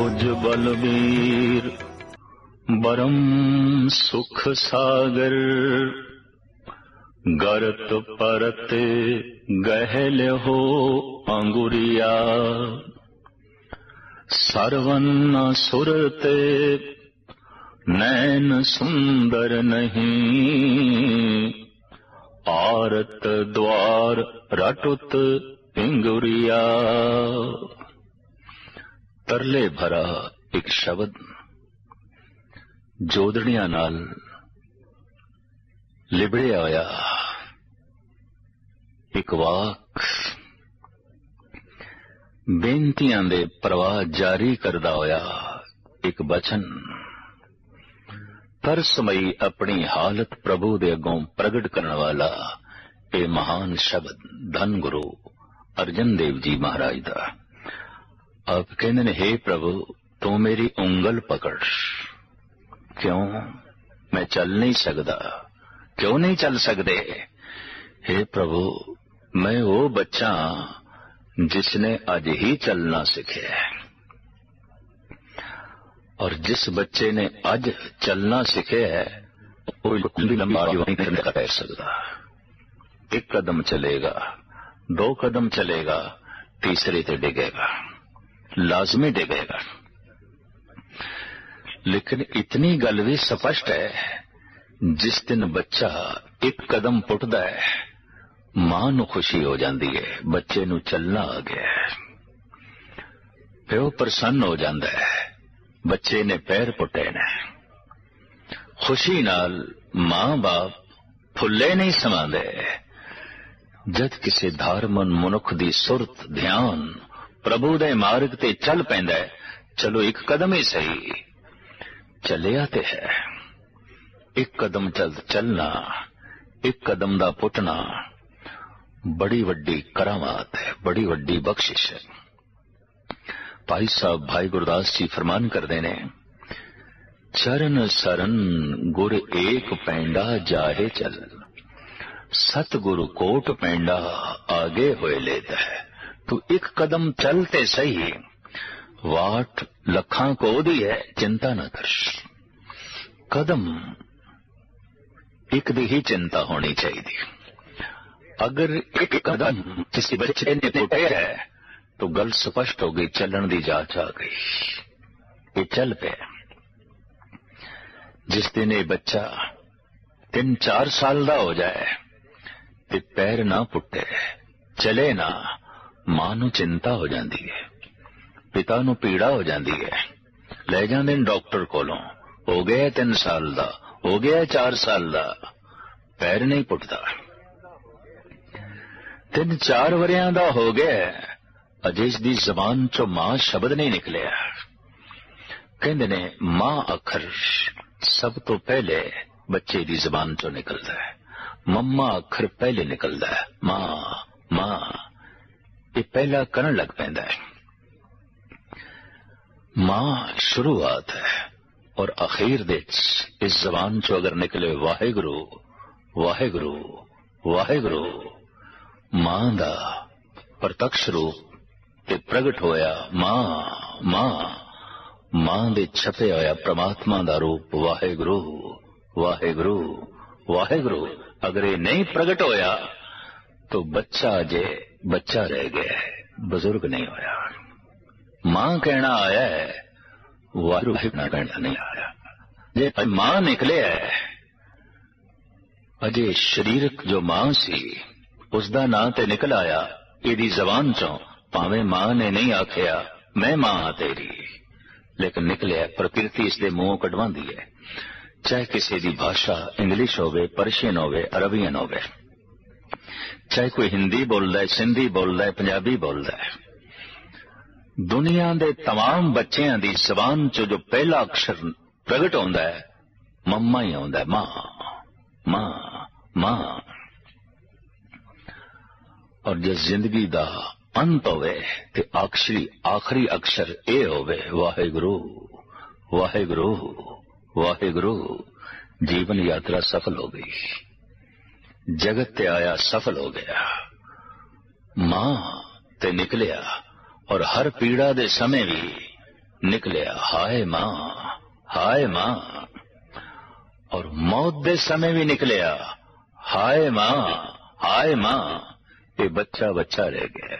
उज बलवीर बरम सुख सागर गरत परत गहल हो अंगुरिया सरवन सुरते नैन सुंदर नहीं आरत द्वार रटुत पिंगुरिया। तरले भरा एक शब्द जोदड़ियां नाल लिबड़िया होया, एक वाक बेनतियां दे प्रवाह जारी करदा होया, एक बचन तरसमई अपनी हालत प्रभु दे अगों प्रगट करने वाला ये महान शब्द धन गुरु अर्जन देव जी महाराज दा। आप कहते ने, हे प्रभु तू मेरी उंगल पकड़। क्यों मैं चल नहीं सकदा? क्यों नहीं चल सकदे? हे प्रभु मैं वो बच्चा जिसने आज ही चलना सीखा है, और जिस बच्चे ने आज चलना सीखे है वो लंबा नहीं कर सकता। एक कदम चलेगा, दो कदम चलेगा, तीसरे ते डिगेगा, लाजमी डिगेगा। लेकिन इतनी गल भी स्पष्ट है, जिस दिन बच्चा एक कदम पुटदा है मां नूं खुशी हो जाती है, बच्चे नूं चलना आ गया है। प्यो प्रसन्न हो जाता है, बच्चे ने पैर पुटे ने। खुशी नाल मां बाप फुले नहीं समांदे। जद किसी धार्मन मनुख दी सुरत ध्यान प्रभु दे मार्ग ते चल पैंदा है, चलो एक कदम ही सही, चलिया ते है। एक कदम चलना, एक कदम दा पुटना बड़ी वड्डी करामात है, बड़ी वड्डी बख्शिश है। भाई साहब भाई गुरदास जी फरमान करते ने, चरण सरन गुर एक पैंडा जाहे चल, सतगुरु कोट पैंडा आगे होए लेता है। तू एक कदम चलते सही, वाट लखां को दी है, चिंता न कर। कदम एक दी ही चिंता होनी चाहिए। अगर एक कदम किसी बच्चे ने पुटे है तो गल स्पष्ट हो गई, चलन दी जांच आ गई, ये चल पे। जिस दिन ये बच्चा 3-4 साल दा हो जाए ते पैर ना पुटे, चले ना, मां नूं चिंता हो जाती है, पिता नूं पीड़ा हो जाती है। ले जांदे ने डॉक्टर कोलों, हो गया 3 साल दा, हो गया 4 साल दा, पैर नहीं पुटदा। 3-4 वरियां दा हो गया, अजे इसदी जबान चो मां शब्द नहीं निकलिया। कहंदे ने मां अखर सब तो पहले बच्चे दी जबान चो निकलदा है, मम्मा अखर पहले निकलदा है। मां मां ये पहला करन लग पैंदा है। मां शुरुआत है और अखीर दे इस जबान चो अगर निकले वाहेगुरु वाहेगुरु वाहेगुरु, मां दा प्रत्यक्ष रूप ते प्रगट होया मां मां, मां दे छपे होया परमात्मा दा रूप वाहेगुरु वाहेगुरु वाहेगुरु। अगर ये नहीं प्रगट होया तो बच्चा जे बच्चा रह गया है, बुजुर्ग नहीं होया। मां कहना आया है, वाहेगुरु कहना नहीं आया। जे मां निकले है, अजे शरीरक जो मां सी उसदा नां ते निकल आया इहदी जबान चों, भावें मां ने नहीं आखिया मैं मां हां तेरी, लेकिन निकलिया प्रकृति इसके मुंहों कढवांदी है। चाहे किसी की भाषा इंग्लिश होवे, पर्शियन होवे, अरबियन होवे, चाहे कोई हिंदी बोलदा है, सिंधी बोलदा है, पंजाबी बोलदा है, दुनिया दे तमाम बच्चों की जबान चो जो पहला अक्षर प्रगट होंदा है मम्मा ही होंदा है। मां मां मां। और जिस जिंदगी दा अंत होवे ते आखिरी अक्षर ए होवे वाहेगुरु वाहेगुरु वाहेगुरु। जीवन यात्रा सफल हो गई, जगत ते आया सफल हो गया, मां ते निकलिया। और हर पीड़ा दे समय भी निकलिया हाय मां, हाय मां। और मौत दे समय भी निकलिया हाय मां, हाय मां। ये बच्चा बच्चा रह गया,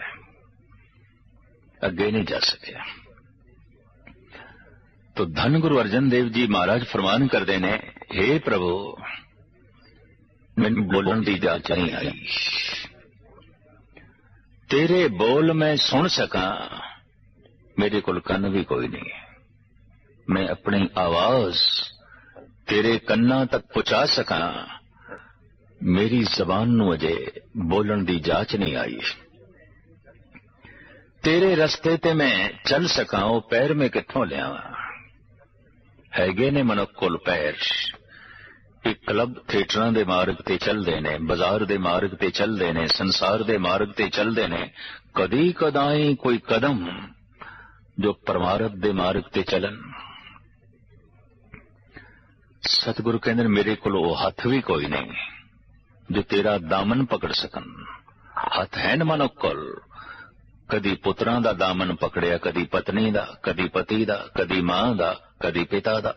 अगे नहीं जा सकिया। तो धन गुरु अर्जन देव जी महाराज फरमान करते ने, हे प्रभु मैनू बोलण दी जाच नहीं आई, तेरे बोल मैं सुन सका, मेरे कोल कन्न भी कोई नहीं, मैं अपनी आवाज तेरे कन्ना तक पहुंचा सका, मेरी जबान नू अजे बोलण दी जाच नहीं आई। तेरे रस्ते ते मैं चल सका, वो पैर में कित्थों लियावां, हैगे ने मनुख कोल पैर। एक क्लब थिएटरां दे मार्ग ते चलदे ने, बाजार दे मार्ग ते चलदे ने, संसार दे मार्ग ते चलदे ने, कदी कदाई कोई कदम जो परमारथ दे मार्ग ते चलन। सतगुरु कहंदे मेरे कोल वो हथ भी कोई नहीं जो तेरा दामन पकड़ सकन। हथ है न मनुख कोल, कदी पुत्रां दा दामन पकड़िया, कदी पत्नी दा, कदी पति दा, कदी मां दा, कदी पिता दा,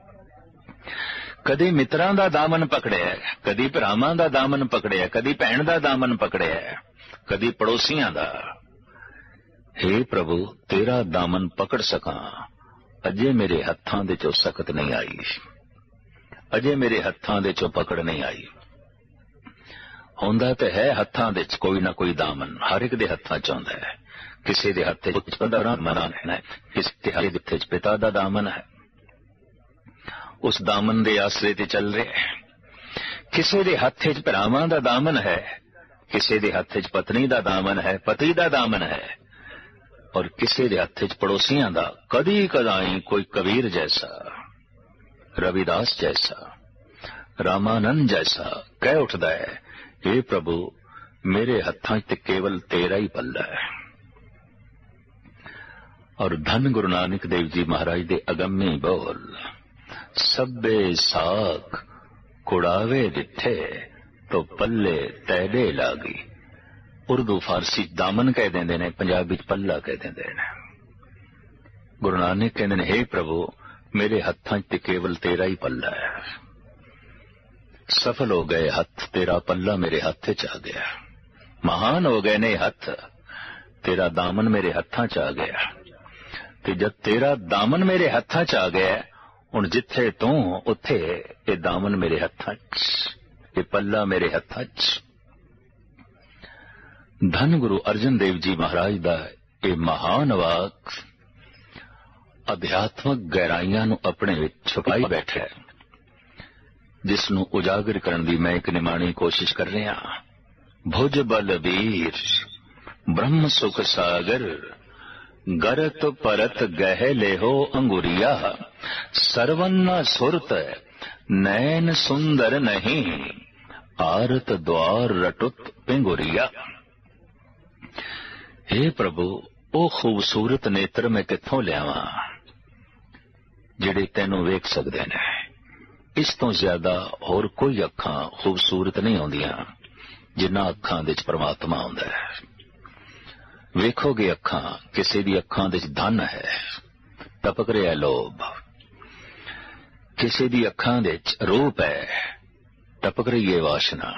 कदी मित्रां दा दामन पकड़िया, कदी भरावां दा दामन पकड़िया, कदी भैण दा दामन पकड़िया, कदी पड़ोसियां दा। हे प्रभु तेरा दामन पकड़ सकां, अजे मेरे हत्थां दे चों सकत नहीं आई, अजे मेरे हत्थां दे चों पकड़ नहीं आई। हुंदा ते है हत्थां दे कोई ना कोई दामन, हर एक दे हत्थां च हुंदा है। किसी दे हत्थे च पुत्र दा दामन है, किसी दे हत्थे च पिता दा दामन है, उस दामन दे आसरे ते चल रहे। किसी दे हत्थे च भरावां दा दामन है, किसी दे हत्थे च पत्नी दा दामन है, पति दा दामन है, और किसी दे हत्थे च पड़ोसियां दा। कदी कदाई कोई कबीर जैसा, रविदास जैसा, रामानंद जैसा कह उठदा है, हे प्रभु मेरे हत्थां ते केवल तेरा ही पल्ला है। और धन गुरु नानक देव जी महाराज दे अगम्मी बोल, सब्बे साख कुड़ावे दिथे तो पल्ले तैडे लागी। उर्दू फारसी दामन कह देंदे ने, पंजाबी च पल्ला कह देंदे ने। गुरु नानक कहंदे ने, हे प्रभु मेरे हत्थां ते केवल तेरा ही पल्ला है। सफल हो गए हथ, तेरा पल्ला मेरे हथ च आ गया। महान हो गए ने हथ, तेरा दामन मेरे हत्थां च आ गया। ते जब तेरा दामन मेरे हत्थां च आ गया, हुण जिथे तू उत्थे ये दामन मेरे हत्थां च, ये पल्ला मेरे हत्थां च। धन गुरु अर्जन देव जी महाराज दा ये महान वाक अध्यात्मक गहराइयां नूं अपने विच छुपाई बैठा है, जिसनूं उजागर करन दी मैं एक निमाणी कोशिश कर रहा। भुज बल वीर ब्रह्म सुख सागर, गरत परत गह लेहो अंगुरिया, सरवन्ना सुरत नैन सुंदर नहीं, आरत द्वार रटुत पिंगुरिया। हे प्रभु ओ खूबसूरत नेत्र मैं कित्थों लियावां जिहड़े तैनूं वेख सकदे ने। इस तो ज्यादा होर कोई अखां खूबसूरत नहीं होंदियां जिन्ना अखां दे च परमात्मा हुंदा है। वेखोगे अखां, किसी दी अखां दे च धन है, टपक रहा लोभ, किसी दी अखां दे च रूप है, टपक रही है वासना,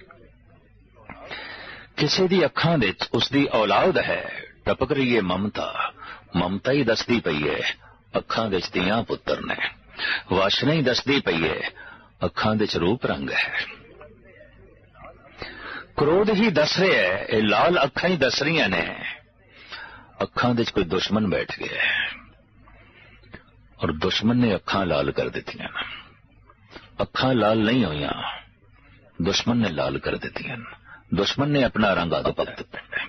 किसी दी अखां दे च उसदी औलाद है, टपक रही है ममता, ममता ही दसदी पई है अखां दे च धीआं पुत्तर ने, वासना ही दसदी पई है अखां दे च रूप रंग है, क्रोध ही दस रहा है, ये लाल अखां ही दस रही ने, अखां दे च कोई दुश्मन बैठ गया है और दुश्मन ने अखां लाल कर दित्तियां। अखां लाल नहीं होईयां, दुश्मन ने लाल कर दित्तियां, दुश्मन ने अपना रंग आदो पक दिता।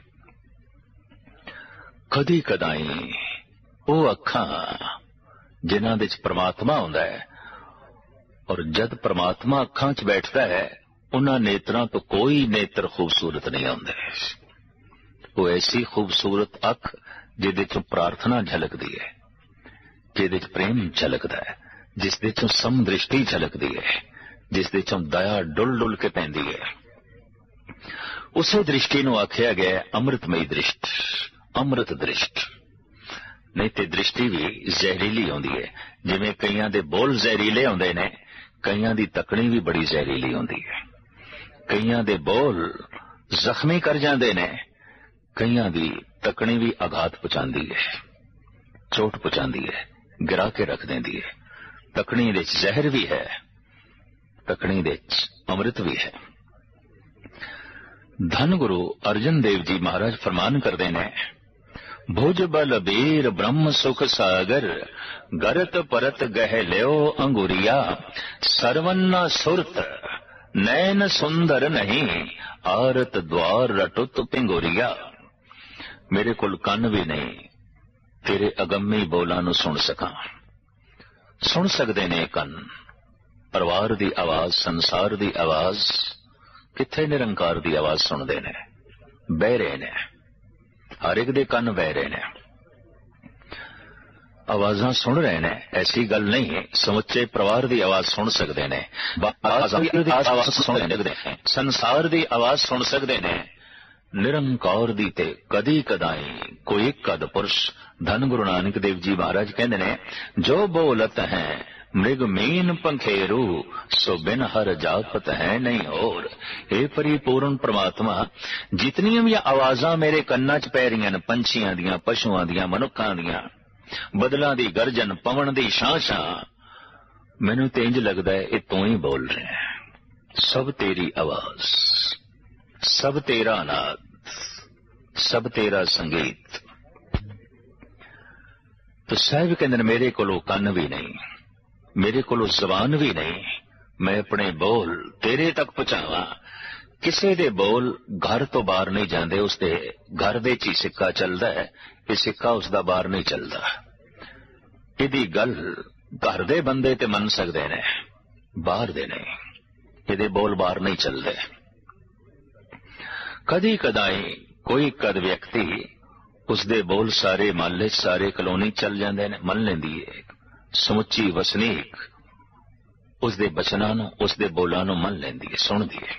कदी कदाई वो अखां जिन्हां दे च परमात्मा हुंदा है, और जद परमात्मा अखां च बैठदा है उन्हां नेत्रां तो कोई नेत्र खूबसूरत नहीं होंदे। वो ऐसी खूबसूरत अख जिहदे चों प्रार्थना झलकदी है, जिहदे च प्रेम झलकदा है, जिस दे चों समदृष्टि झलकदी है, जिस दे चों दया डुल डुल के पैंदी है। उसे दृष्टि नूं आखिया गया अमृतमयी दृष्टि, अमृत दृष्टि। नहीं तो दृष्टि भी जहरीली आउंदी है। जिवें कईयां दे बोल जहरीले आउंदे ने, कईयां दी तकनी भी बड़ी जहरीली आउंदी है। कईयां दे बोल जख्मी कर जांदे ने, कईयां दी तकनी भी आघात पहुंचांदी है, चोट पहुंचांदी है, गिरा के रख देंदी है। तकनी दे जहर भी है, तकनी दे अमृत भी है। धन गुरु अर्जन देव जी महाराज फरमान करते ने, भुज बल बीर ब्रह्म सुख सागर, गरत परत गह ल्यो अंगुरिया, सरवन्ना सुरत नैन सुंदर नहीं, आरत द्वार रटुत पिंगोरिया। मेरे कोल कन भी नहीं तेरे अगम्मी बोलां नूं सुन सकां। सुन सकदे ने कन परिवार दी आवाज, संसार दी आवाज, किथे निरंकार दी आवाज सुनदे ने, बहरे ने, हर एक दे कन बहरे ने, आवाजां सुन रहे ने। ऐसी गल नहीं, समुचे परिवार दी आवाज सुन सकदे ने, संसार दी आवाज सुन सकदे ने। निरंकार दी ते कदी कदाई कोई कद पुरुष। धन गुरु नानक देव जी महाराज कहंदे ने, जो बोलत है मृग मीन पंखेरू, सो बिन हर जापत है नहीं और। हे परिपूर्ण परमात्मा, जितनियां भी आवाजां मेरे कन्नां च पै रहियां ने, पंछियां दियां, पशुआं दियां, मनुक्खां दियां, बदलां दी गर्जन, पवन दी शां, मैनूं ते इंज लगदा है ये तू ही बोल रहे हैं। सब तेरी आवाज, सब तेरा नाद, सब तेरा संगीत। तो साहिब कहंदे ने, मेरे कोलों कन भी नहीं, मेरे कोलों जबान भी नहीं, मैं अपने बोल तेरे तक पहुंचावां। किसी दे बोल घर तो बाहर नहीं जाते, उसके घर दे च ही सिक्का चलता है, ये सिक्का उसका बाहर नहीं चलता। इहदी गल घर दे बंदे ते मन सकते ने, बाहर दे नहीं, इहदे बोल बाहर नहीं चलते। कदी कदाई कोई कद व्यक्ति उसदे बोल सारे महल्ले सारे कलोनी चल जाते हैं, मन लेंदी है। समुची वसनीक उसदे बचनां नूं, उसदे बोलां नूं मन लेंदी है, सुनदी है।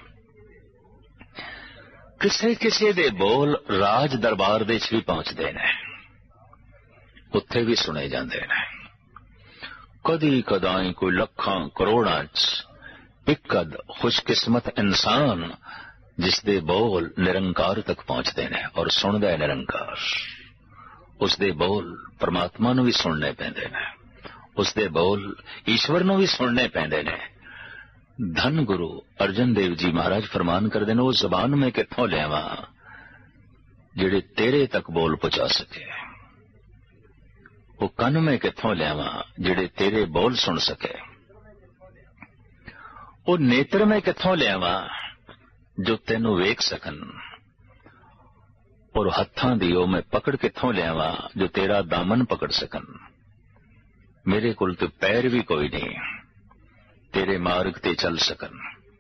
किसे किसे दे बोल राज दरबार दे च भी पहुंचते ने, उत्थे भी सुने जाते हैं। कदी कदाई कोई लखां करोड़ां च एक कद खुशकिस्मत इंसान जिसदे बोल निरंकार तक पहुंचते हैं और सुनदा है निरंकार। उसदे बोल परमात्मा नूं भी सुनने पैंदे ने, उसदे बोल ईश्वर नूं भी सुनने पैंदे ने। धन गुरु अर्जन देव जी महाराज फरमान करदे ने, वो जबान में कित्थों लियावां जिहड़े तेरे तक बोल पहुंचा सके, वो कन में कित्थों लियावां जिहड़े तेरे बोल सुन सके, वो नेत्र में कित्थों लियावां जो तेनू वेख सकन, और हत्थां दी ओ मैं पकड़ कित्थों लियावां जो तेरा दामन पकड़ सकन। मेरे कोल तो पैर भी कोई नहीं तेरे मार्ग ते चल सकन।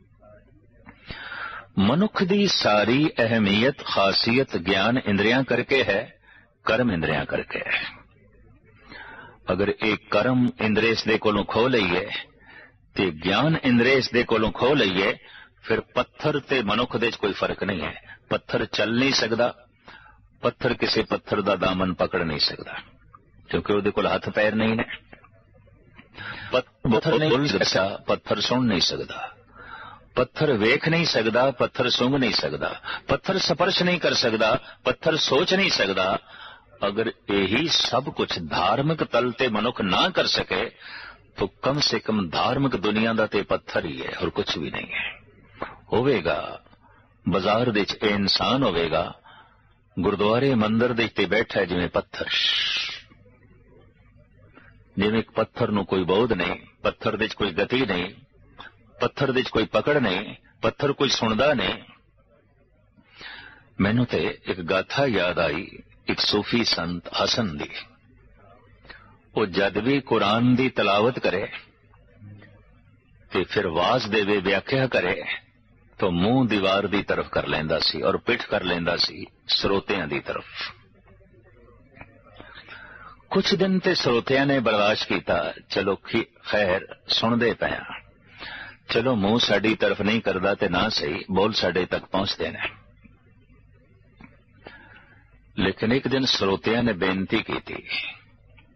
मनुख दी सारी अहमियत खासियत ज्ञान इंद्रियां करके है, कर्म इंद्रियां करके है। अगर एक कर्म इंद्रिय इसदे कोलों खो लईए ते ज्ञान इंद्रिय इसदे कोलों खो लईए, फिर पत्थर ते मनुख दे कोई फर्क नहीं है। पत्थर चल नहीं सकता, पत्थर किसी पत्थर दा दामन पकड़ नहीं सकता, क्योंकि उहदे कोल हथ पैर नहीं ने। पत्थर नहीं बोल सकता, पत्थर सुन नहीं सकता, पत्थर वेख नहीं सकता, पत्थर सूंघ नहीं सकता, पत्थर स्पर्श नहीं कर सकता, पत्थर सोच नहीं सकता। अगर यही सब कुछ धार्मिक तल ते मनुख ना कर सके तो कम से कम धार्मिक दुनिया दा ते पत्थर ही है और कुछ भी नहीं है। होवेगा बाजार दे च इंसान होवेगा, गुरुद्वारे मंदिर दे ते बैठा है जिवें पत्थर, जिवें एक पत्थर नूं कोई बोध नहीं, पत्थर दे च कोई गति नहीं, पत्थर दे च कोई पकड़ नहीं, पत्थर कोई सुनदा नहीं। मैनू ते एक गाथा याद आई, एक सूफी संत हसन दी। वो जद भी कुरान दी तलावत करे ते फिर वाज देवे व्याख्या करे तो मुंह दीवार दी तरफ कर लेंदा सी और पिठ कर लेंदा सी श्रोतियां दी तरफ। कुछ दिन ते श्रोतियां ने बर्दाश्त किया, चलो खैर सुनदे पया, चलो मुंह साडी तरफ नहीं करदा ते ना सही बोल साडे तक पहुंचते ने। लेकिन एक दिन श्रोतियां ने बेनती की थी,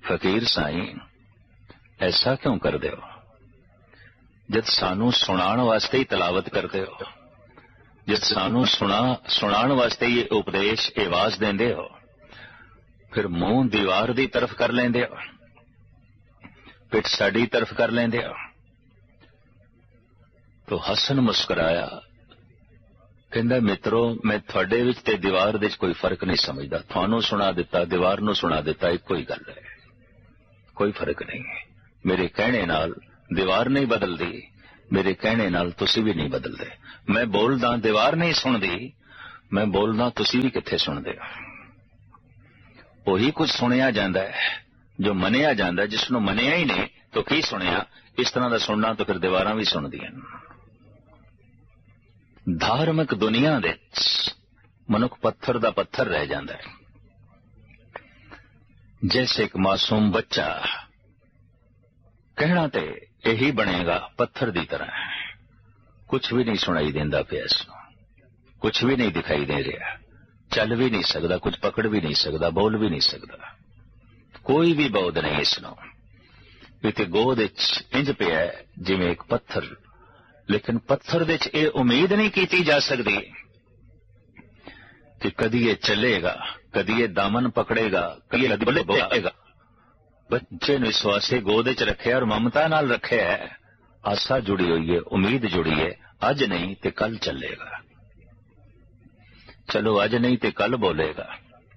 फकीर साईं ऐसा क्यों करते हो? जद सानू सुनाण वास्ते ही तलावत करते हो, जद सानू सुनाण वास्ते ये उपदेश आवाज देंदे हो, फिर मुंह दीवार दी तरफ कर लेंदे हो, पिठ साडी तरफ कर लेंदे हो। तो हसन मुस्कुराया, कहंदा मित्रो मैं थोड़े विच ते दीवार दे कोई फर्क नहीं समझदा। थानू सुना दिता, दीवार नू सुना दिता, एक कोई गल है, कोई फर्क नहीं है। मेरे कहने नाल दीवार नहीं बदलदी, मेरे कहने नाल तुसी भी नहीं बदलदे। मैं बोलदा दीवार नहीं सुनदी, मैं बोलदा तुसी भी कित्थे सुनदे हो। ओही कुछ सुनिया जांदा है जो मनिया जांदा है, जिसनू मनिया ही नहीं तो की सुनिया। इस तरह का सुनना तो फिर दीवारां भी सुनदियां। धार्मिक दुनिया दे मनुख पत्थर दा पत्थर रह जांदा है। जैसे एक मासूम बच्चा कहना ते यही बनेगा पत्थर दी तरह, कुछ भी नहीं सुनाई देंदा पिया, इसनूं कुछ भी नहीं दिखाई दे रहा, चल भी नहीं सकता, कुछ पकड़ भी नहीं सकता, बोल भी नहीं सकता, कोई भी बौध नहीं इसनूं। इत्थे गोद इंज पिया जिवें एक पत्थर। लेकिन पत्थर दे च यह उम्मीद नहीं की जा सकती कि कदी ये चलेगा, कदी ये दामन पकड़ेगा, कदी ये बोलेगा। बच्चे ने इस वास्ते गोद च रखे और ममता नाल रखे है, आशा जुड़ी हुई है, उम्मीद जुड़ी है। अज नहीं ते कल चलेगा, चलो अज नहीं ते कल बोलेगा,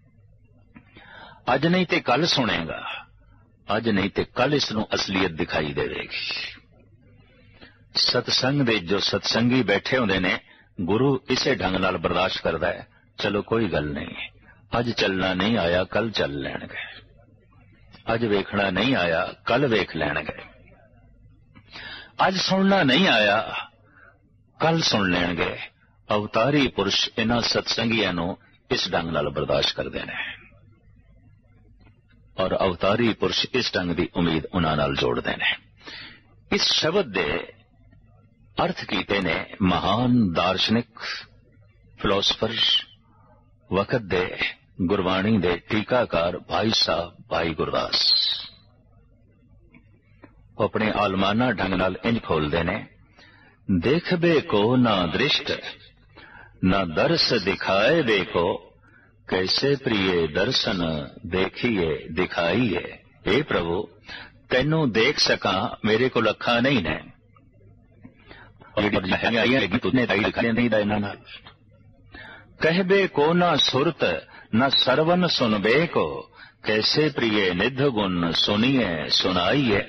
अज नहीं ते कल सुनेगा, अज नहीं ते कल इसनूं असलियत दिखाई देगी। सतसंग दे जो सतसंगी बैठे होंदे ने, गुरु इसे ढंग नाल बर्दाश्त करदा है। चलो कोई गल नहीं, अज चलना नहीं आया कल चल लैणगे, अज वेखना नहीं आया कल वेख लैणगे, अज सुनना नहीं आया कल सुन लैणगे। अवतारी पुरुष इन्हां सतसंगियां नूं इस ढंग नाल बर्दाश्त करदे ने और अवतारी पुरुष इस ढंग की उम्मीद उन्हां नाल जोड़दे ने। इस शब्द दे अर्थ कीते ने महान दार्शनिक फिलोसफर वक्त दे गुरबाणी दे टीकाकार भाई साहब भाई गुरदास। वो अपने आलमाना ढंग नाल इंज खोलते ने, देखबे को ना दृष्ट ना दर्श दिखाए बेको, कैसे प्रिय दर्शन देखिए दिखाइए। हे प्रभु तेनू देख सका मेरे को अखां नहीं ने, कहबे को ना सुरत न सरवन सुनबे को, कैसे प्रिय निध गुण सुनिए सुनाइए।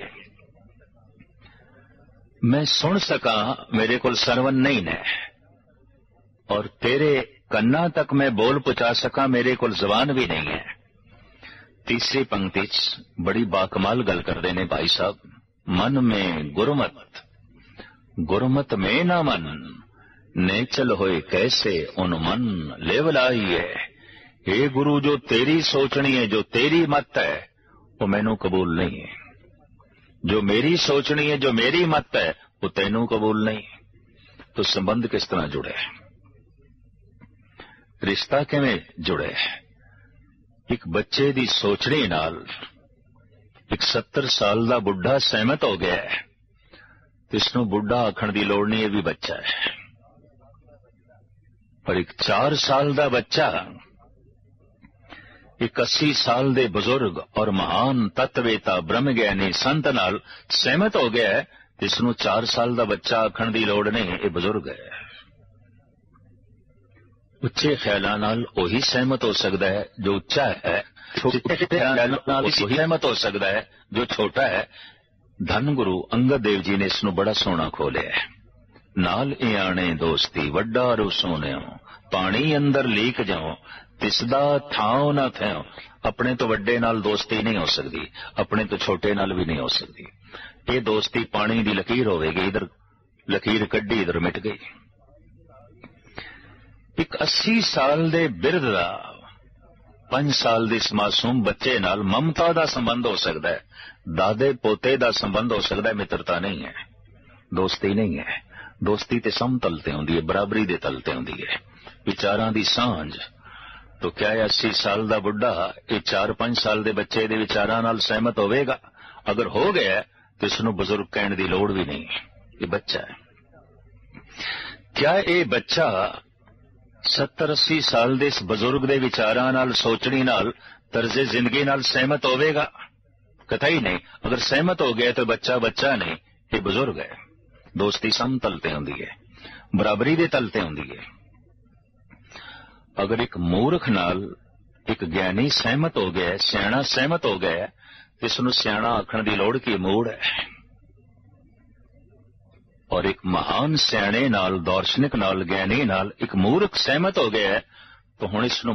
मैं सुन सका मेरे को सरवन नहीं ने, और तेरे कन्ना तक मैं बोल पहुंचा सका मेरे को जबान भी नहीं है। तीसरी पंक्ति बड़ी बाकमाल गल करते ने भाई साहब, मन में गुरमत गुरमत में ना मन, नेचल होए कैसे उन मन लेवलाइए। हे गुरु जो तेरी सोचनी है, जो तेरी मत है, वो मैनू कबूल नहीं है। जो मेरी सोचनी है, जो मेरी मत है, वो तैनू कबूल नहीं। तो संबंध किस तरह जुड़े, रिश्ता किवें जुड़े? एक बच्चे दी सोचनी नाल एक 70 साल दा बुढ़ा सहमत हो गया है, तो इसनूं बुढ़ा आखण दी लोड़ नहीं, ये भी बच्चा है। पर एक 4 साल दा बच्चा एक 80 साल दे बुजुर्ग और महान तत्वेता ब्रह्म ज्ञानी संत नाल सहमत हो गया है, तो इसनूं 4 साल दा बच्चा आखण दी लोड़ नहीं, ये बुजुर्ग है। उच्चे ख्यालां नाल ओही सहमत हो सकता है जो उच्चा है, छोटे ख्यालां नाल ओही सहमत हो सकता है जो छोटा है। धन गुरु अंगद देव जी ने इसनूं बड़ा सोहना खोलिया है। नाल इयाणे दोस्ती वड्डा रू सोनियो, पानी अंदर लीक जाओ तिसदा थाओ ना थयो। अपने तो वड्डे नाल दोस्ती नहीं हो सकती, अपने तो छोटे नाल भी नहीं हो सकती। ये दोस्ती पानी दी लकीर होवेगी, इधर लकीर कड्डी इधर मिट गई। एक 80 साल दे बिरध दा 5 साल दे मासूम बच्चे नाल ममता दा संबंध हो सकता है, दादे पोते दा संबंध हो सकता है, मित्रता नहीं है, दोस्ती नहीं है। दोस्ती ते समतल ते हुंदी है, बराबरी दे तल ते हुंदी है। विचारां दी सांझ, तो क्या 80 साल का बुढ़ा ये 4-5 साल के बच्चे के विचारों नाल सहमत होवेगा? अगर हो गया तो इसनूं बुजुर्ग कहने की लोड़ भी नहीं, ये बच्चा है। क्या ये बच्चा 70-80 साल के इस बुजुर्ग के विचारों नाल, सोचनी नाल, तर्जे जिंदगी नाल सहमत होवेगा? कतई नहीं। अगर सहमत हो गया तो बच्चा बच्चा नहीं, ये बुजुर्ग है। दोस्ती समतल ते हुंदी है, बराबरी दे तल ते हुंदी है। अगर एक मूर्ख नाल एक ज्ञानी सहमत हो गया, सियाणा सहमत हो गया, तो इसनूं सियाणा आखण की लोड़ की मूड़ है। और एक महान सियाणे नाल, दार्शनिक नाल, ज्ञानी नाल एक मूर्ख सहमत हो गया, तो हुण इसनूं